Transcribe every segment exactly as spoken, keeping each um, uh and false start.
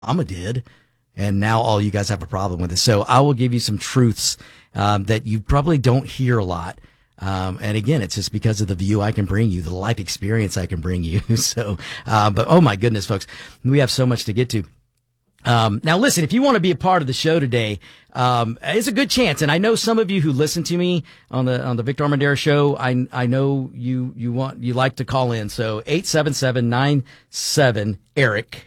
Obama did. And now all you guys have a problem with it. So I will give you some truths um, that you probably don't hear a lot. Um, and again, it's just because of the view I can bring you, the life experience I can bring you. So, uh, but oh my goodness, folks, we have so much to get to. Um, now listen, if you want to be a part of the show today, um, it's a good chance. And I know some of you who listen to me on the, on the Victor Armendariz show, I, I know you, you want, you like to call in. So eight seven seven nine seven Eric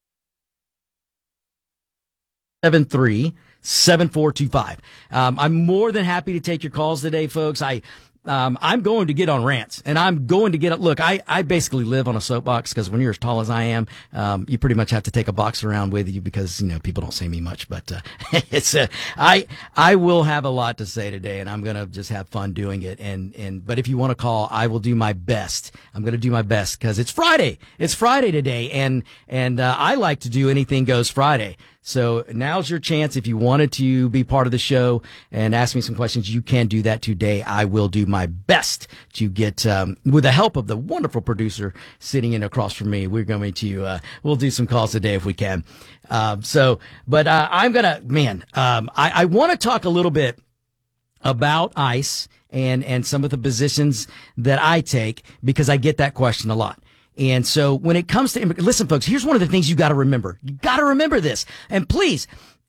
seven three seven four two five. Um, I'm more than happy to take your calls today, folks. I, um, I'm going to get on rants and I'm going to get, look, I, I basically live on a soapbox because when you're as tall as I am, um, you pretty much have to take a box around with you because, you know, people don't say me much, but, uh, it's, uh, I, I will have a lot to say today and I'm going to just have fun doing it. And, and, but if you want to call, I will do my best. I'm going to do my best because it's Friday. It's Friday today. And, and, uh, I like to do anything goes Friday. So now's your chance. If you wanted to be part of the show and ask me some questions, you can do that today. I will do my best to get, um, with the help of the wonderful producer sitting in across from me. We're going to, uh, we'll do some calls today if we can. Um, so, but, uh, I'm going to, man, um, I, I want to talk a little bit about ICE and, and some of the positions that I take because I get that question a lot. And so when it comes to, listen, folks, here's one of the things you got to remember. You got to remember this. And please,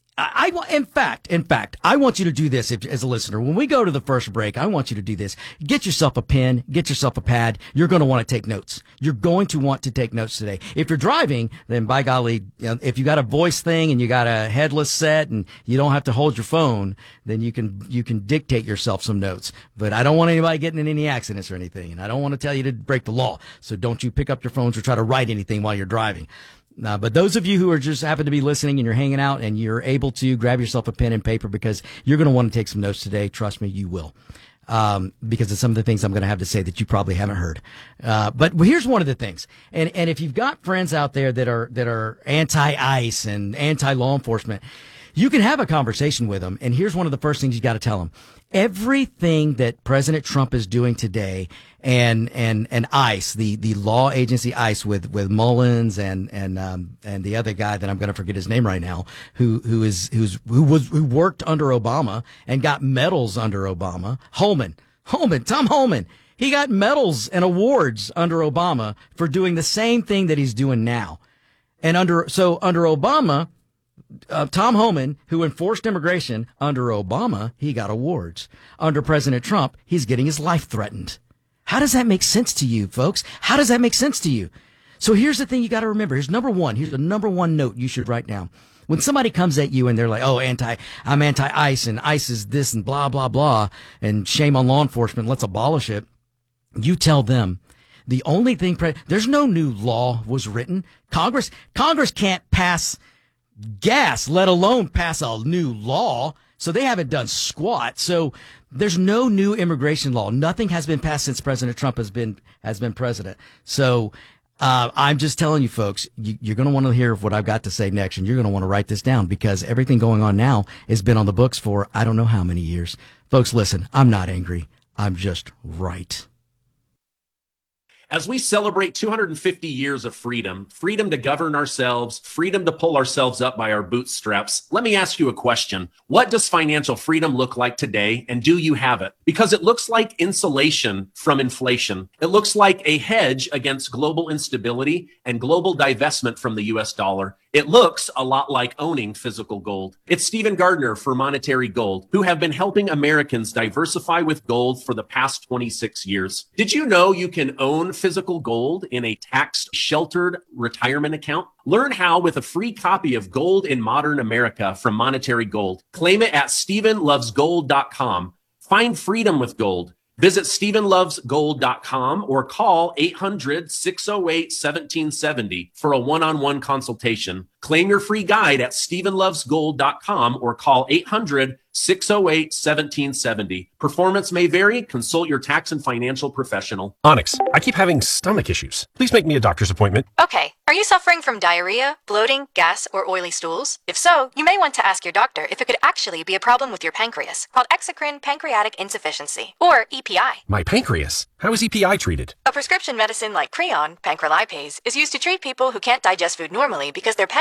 I, I, in fact, in fact, I want you to do this if, as a listener. When we go to the first break, I want you to do this. Get yourself a pen, get yourself a pad. You're going to want to take notes. You're going to want to take notes today. If you're driving, then by golly, you know, if you got a voice thing and you got a headless set and you don't have to hold your phone, then you can, you can dictate yourself some notes. But I don't want anybody getting in any accidents or anything. And I don't want to tell you to break the law. So don't you pick up your phones or try to write anything while you're driving. Uh, but those of you who are just happen to be listening and you're hanging out and you're able to grab yourself a pen and paper because you're going to want to take some notes today. Trust me, you will. Um, because of some of the things I'm going to have to say that you probably haven't heard. Uh, but here's one of the things. And, and if you've got friends out there that are, that are anti-ICE and anti-law enforcement, you can have a conversation with them. And here's one of the first things you got to tell them. Everything that President Trump is doing today and, and, and ICE, the, the law agency ICE with, with Mullins and, and, um, and the other guy that I'm going to forget his name right now, who, who is, who's, who was, who worked under Obama and got medals under Obama. Holman, Holman, Tom Holman. He got medals and awards under Obama for doing the same thing that he's doing now. And under, so under Obama, Uh, Tom Homan, who enforced immigration under Obama, he got awards. Under President Trump, he's getting his life threatened. How does that make sense to you, folks? How does that make sense to you? So here's the thing you got to remember. Here's number one. Here's the number one note you should write down. When somebody comes at you and they're like, oh, anti, I'm anti-ICE and ICE is this and blah, blah, blah, and shame on law enforcement, let's abolish it. You tell them the only thing, pre- there's no new law was written. Congress, Congress can't pass gas, let alone pass a new law. So they haven't done squat. So there's no new immigration law. Nothing has been passed since President Trump has been, has been president. So, uh, I'm just telling you folks, you, you're going to want to hear what I've got to say next, and you're going to want to write this down because everything going on now has been on the books for I don't know how many years. Folks, listen, I'm not angry. I'm just right. As we celebrate two hundred fifty years of freedom, freedom to govern ourselves, freedom to pull ourselves up by our bootstraps, let me ask you a question. What does financial freedom look like today, and do you have it? Because it looks like insulation from inflation. It looks like a hedge against global instability and global divestment from the U S dollar. It looks a lot like owning physical gold. It's Stephen Gardner for Monetary Gold, who have been helping Americans diversify with gold for the past twenty-six years. Did you know you can own physical gold in a tax-sheltered retirement account? Learn how with a free copy of Gold in Modern America from Monetary Gold. Claim it at stephen loves gold dot com. Find freedom with gold. Visit stephen loves gold dot com or call eight hundred, six oh eight, one seven seven oh for a one-on-one consultation. Claim your free guide at stephen loves gold dot com or call eight hundred, six oh eight, one seven seven oh. Performance may vary. Consult your tax and financial professional. Onyx, I keep having stomach issues. Please make me a doctor's appointment. Okay. Are you suffering from diarrhea, bloating, gas, or oily stools? If so, you may want to ask your doctor if it could actually be a problem with your pancreas, called exocrine pancreatic insufficiency, or E P I. My pancreas? How is E P I treated? A prescription medicine like Creon, pancrelipase, is used to treat people who can't digest food normally because their pancreas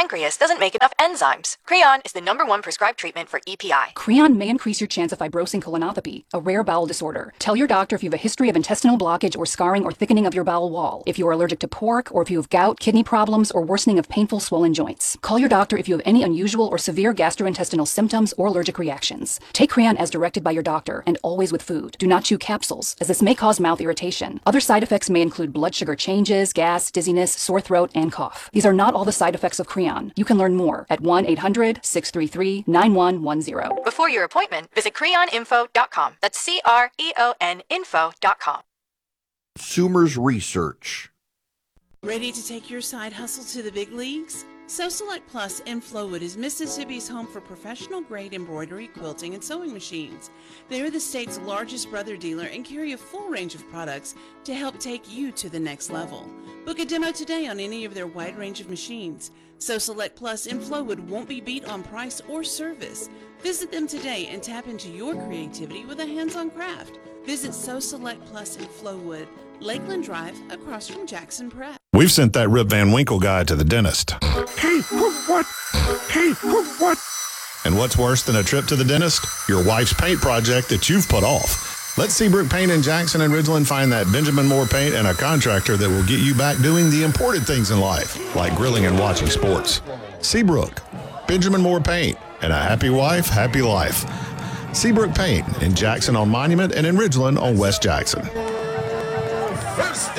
pancreas doesn't make enough enzymes. Creon is the number one prescribed treatment for E P I. Creon may increase your chance of fibrosing colonopathy, a rare bowel disorder. Tell your doctor if you have a history of intestinal blockage or scarring or thickening of your bowel wall, if you are allergic to pork, or if you have gout, kidney problems, or worsening of painful swollen joints. Call your doctor if you have any unusual or severe gastrointestinal symptoms or allergic reactions. Take Creon as directed by your doctor, and always with food. Do not chew capsules, as this may cause mouth irritation. Other side effects may include blood sugar changes, gas, dizziness, sore throat, and cough. These are not all the side effects of Creon. You can learn more at one eight hundred, six three three, nine one one zero. Before your appointment, visit creon info dot com. That's C R E O N info dot com. Consumers Research. Ready to take your side hustle to the big leagues? So Select Plus in Flowood is Mississippi's home for professional-grade embroidery, quilting, and sewing machines. They are the state's largest brother dealer and carry a full range of products to help take you to the next level. Book a demo today on any of their wide range of machines. So Select Plus in Flowood won't be beat on price or service. Visit them today and tap into your creativity with a hands-on craft. Visit So Select Plus in Flowood, Lakeland Drive, across from Jackson Prep. We've sent that Rip Van Winkle guy to the dentist. Hey, what? Hey, what? And what's worse than a trip to the dentist? Your wife's paint project that you've put off. Let Seabrook Paint in Jackson and Ridgeland find that Benjamin Moore paint and a contractor that will get you back doing the important things in life, like grilling and watching sports. Seabrook, Benjamin Moore Paint, and a happy wife, happy life. Seabrook Paint in Jackson on Monument and in Ridgeland on West Jackson. First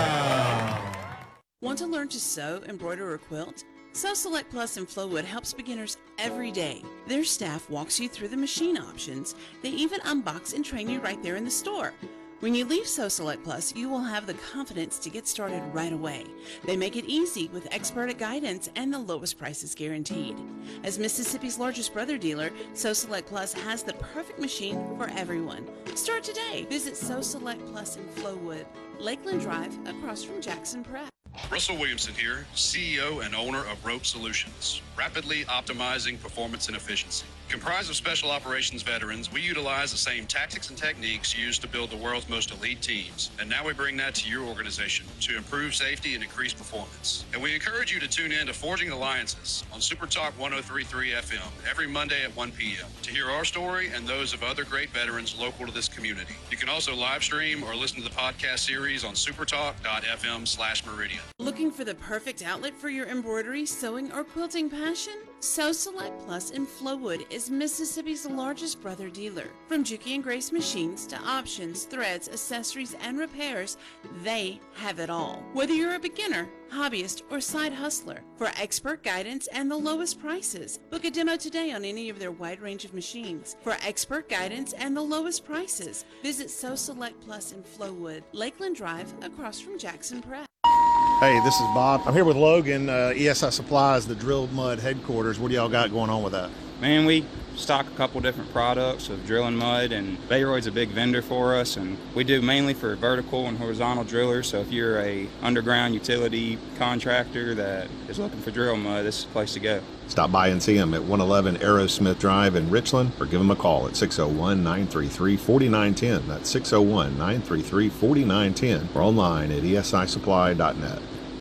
down. Want to learn to sew, embroider, or quilt? Sew Select Plus in Flowood helps beginners every day. Their staff walks you through the machine options. They even unbox and train you right there in the store. When you leave Sew Select Plus, you will have the confidence to get started right away. They make it easy with expert guidance and the lowest prices guaranteed. As Mississippi's largest brother dealer, Sew Select Plus has the perfect machine for everyone. Start today. Visit Sew Select Plus in Flowood, Lakeland Drive, across from Jackson Prep. Russell Williamson here, C E O and owner of Rope Solutions, rapidly optimizing performance and efficiency. Comprised of special operations veterans, we utilize the same tactics and techniques used to build the world's most elite teams. And now we bring that to your organization to improve safety and increase performance. And we encourage you to tune in to Forging Alliances on Super Talk one oh three point three F M every Monday at one p.m. to hear our story and those of other great veterans local to this community. You can also live stream or listen to the podcast series on supertalk dot f m slash meridian. Looking for the perfect outlet for your embroidery, sewing, or quilting passion? Sew Select Plus in Flowood is Mississippi's largest brother dealer. From Juki and Grace machines to options, threads, accessories, and repairs, they have it all. Whether you're a beginner, hobbyist, or side hustler, for expert guidance and the lowest prices, book a demo today on any of their wide range of machines. For expert guidance and the lowest prices, visit Sew Select Plus in Flowood, Lakeland Drive, across from Jackson Prep. Hey, this is Bob. I'm here with Logan, uh, E S I Supplies, the Drilled Mud headquarters. What do y'all got going on with that? Man, we stock a couple different products of drilling mud, and Bayroyd's a big vendor for us, and we do mainly for vertical and horizontal drillers. So if you're a underground utility contractor that is looking for drill mud, this is the place to go. Stop by and see them at one eleven Aerosmith Drive in Richland, or give them a call at six oh one, nine three three, four nine one oh. That's six oh one, nine three three, four nine one oh, or online at E S I supply dot net.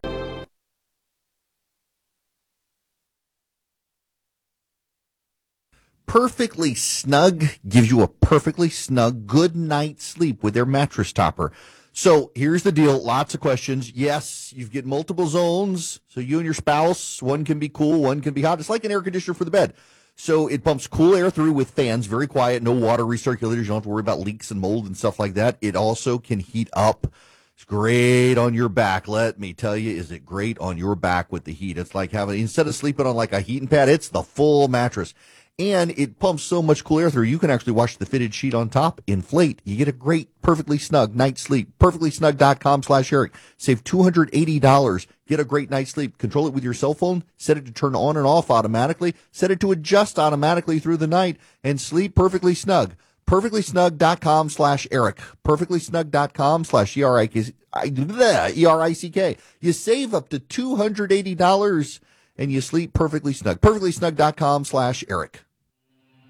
Perfectly Snug gives you a perfectly snug, good night's sleep with their mattress topper. So here's the deal. Lots of questions. Yes, you get multiple zones. So you and your spouse, one can be cool, one can be hot. It's like an air conditioner for the bed. So it pumps cool air through with fans, very quiet, no water recirculators. You don't have to worry about leaks and mold and stuff like that. It also can heat up. It's great on your back. Let me tell you, is it great on your back with the heat? It's like having, instead of sleeping on like a heating pad, it's the full mattress. And it pumps so much cool air through, you can actually wash the fitted sheet on top, inflate. You get a great, perfectly snug night's sleep. perfectly snug dot com slash Eric. Save two hundred eighty dollars. Get a great night's sleep. Control it with your cell phone. Set it to turn on and off automatically. Set it to adjust automatically through the night. And sleep perfectly snug. perfectly snug dot com slash Eric. perfectly snug dot com slash E R I C K. You save up to two hundred eighty dollars. And you sleep perfectly snug. perfectly snug dot com slash Eric.